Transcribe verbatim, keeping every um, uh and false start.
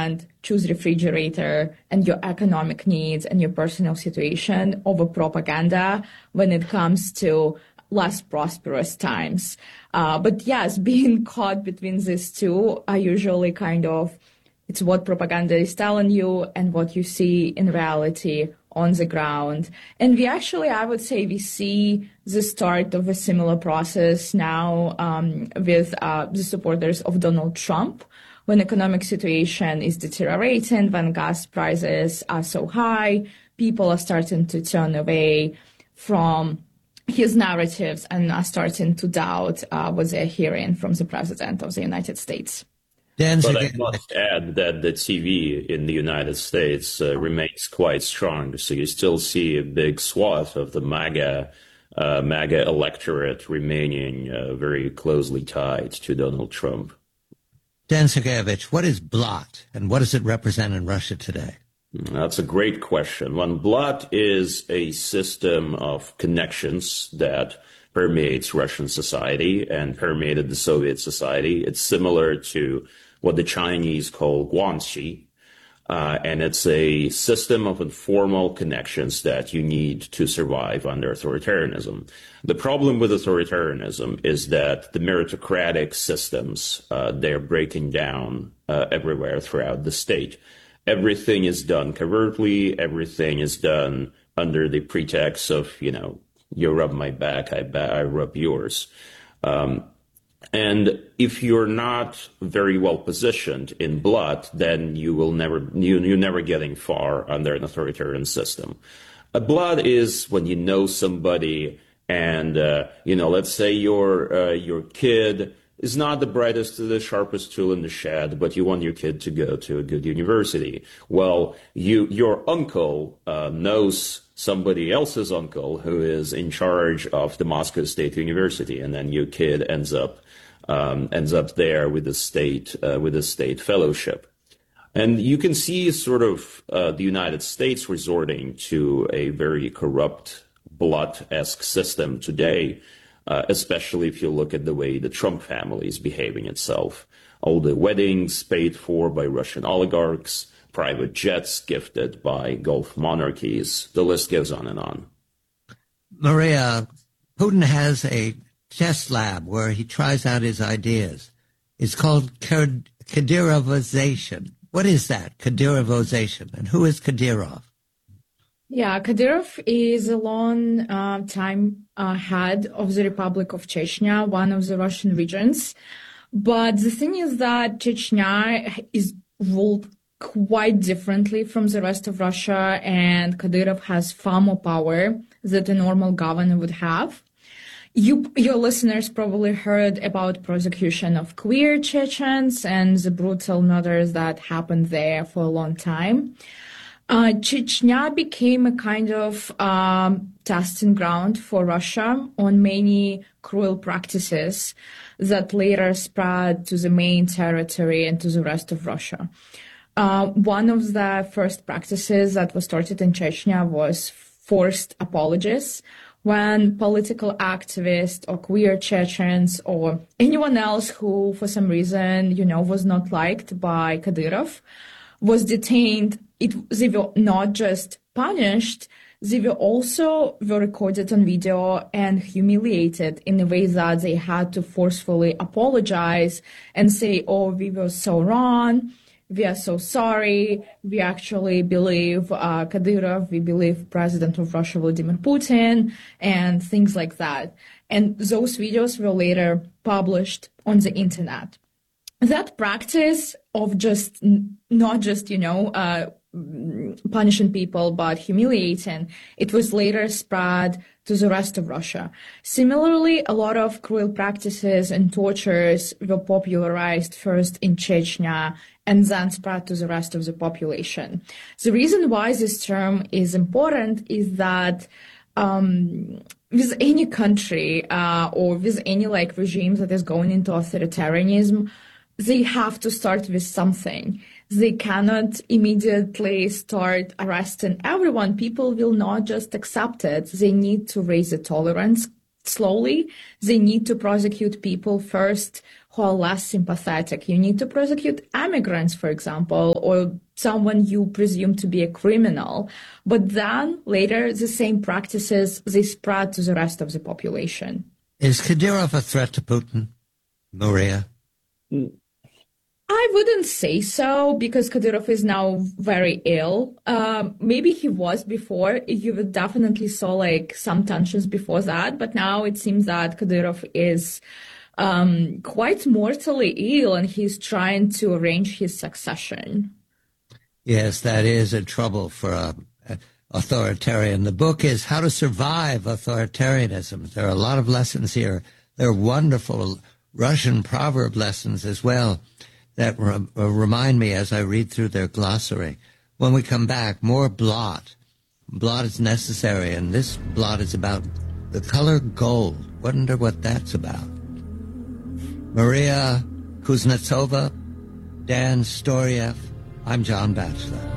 hand, choose refrigerator and your economic needs and your personal situation over propaganda when it comes to less prosperous times. Uh, but yes, being caught between these two are usually kind of, it's what propaganda is telling you and what you see in reality on the ground. And we actually, I would say, we see the start of a similar process now um, with uh, the supporters of Donald Trump. When economic situation is deteriorating, when gas prices are so high, people are starting to turn away from his narratives and are starting to doubt uh, what they're hearing from the president of the United States. But I must add that the T V in the United States uh, remains quite strong. So you still see a big swath of the MAGA, uh, MAGA electorate remaining uh, very closely tied to Donald Trump. Dan Sergeyevich, what is Blot and what does it represent in Russia today? That's a great question. One, Blot is a system of connections that permeates Russian society and permeated the Soviet society. It's similar to what the Chinese call guanxi, uh, and it's a system of informal connections that you need to survive under authoritarianism. The problem with authoritarianism is that the meritocratic systems, uh, they're breaking down uh, everywhere throughout the state. Everything is done covertly. Everything is done under the pretext of, you know, you rub my back, I, ba- I rub yours. Um, and if you're not very well positioned in Blot, then you will never, you, you're never getting far under an authoritarian system. A Blot is when you know somebody and, uh, you know, let's say your, uh, your kid is not the brightest, the sharpest tool in the shed, but you want your kid to go to a good university. Well, you, your uncle uh, knows somebody else's uncle who is in charge of the Moscow State University, and then your kid ends up um, ends up there with a state uh, with a state fellowship. And you can see sort of uh, the United States resorting to a very corrupt, Blot-esque system today. Uh, especially if you look at the way the Trump family is behaving itself. All the weddings paid for by Russian oligarchs, private jets gifted by Gulf monarchies. The list goes on and on. Maria, Putin has a test lab where he tries out his ideas. It's called Kadyrovization. What is that, Kadyrovization, and who is Kadyrov? Yeah, Kadyrov is a long uh, time uh, head of the Republic of Chechnya, one of the Russian regions. But the thing is that Chechnya is ruled quite differently from the rest of Russia, and Kadyrov has far more power than a normal governor would have. You, your listeners probably heard about prosecution of queer Chechens and the brutal murders that happened there for a long time. Uh, Chechnya became a kind of um, testing ground for Russia on many cruel practices that later spread to the main territory and to the rest of Russia. Uh, one of the first practices that was started in Chechnya was forced apologies, when political activists or queer Chechens or anyone else who, for some reason, you know, was not liked by Kadyrov, was detained. It, they were not just punished, they were also were recorded on video and humiliated in a way that they had to forcefully apologize and say, oh, we were so wrong, we are so sorry, we actually believe uh, Kadyrov, we believe President of Russia, Vladimir Putin, and things like that. And those videos were later published on the internet. That practice of just not just, you know, uh, punishing people, but humiliating, it was later spread to the rest of Russia. Similarly, a lot of cruel practices and tortures were popularized first in Chechnya and then spread to the rest of the population. The reason why this term is important is that um, with any country uh, or with any like regime that is going into authoritarianism, they have to start with something. They cannot immediately start arresting everyone. People will not just accept it. They need to raise the tolerance slowly. They need to prosecute people first who are less sympathetic. You need to prosecute immigrants, for example, or someone you presume to be a criminal. But then later, the same practices, they spread to the rest of the population. Is Kadyrov a threat to Putin, Maria? I wouldn't say so, because Kadyrov is now very ill. Uh, maybe he was before. You would definitely saw like some tensions before that, but now it seems that Kadyrov is um, quite mortally ill, and he's trying to arrange his succession. Yes, that is a trouble for a, a authoritarian. The book is How to Survive Authoritarianism. There are a lot of lessons here. There are wonderful Russian proverb lessons as well that re- remind me as I read through their glossary. When we come back, more blot. Blot is necessary, and this blot is about the color gold. Wonder what that's about. Maria Kuznetsova, Dan Storyev, I'm John Batchelor.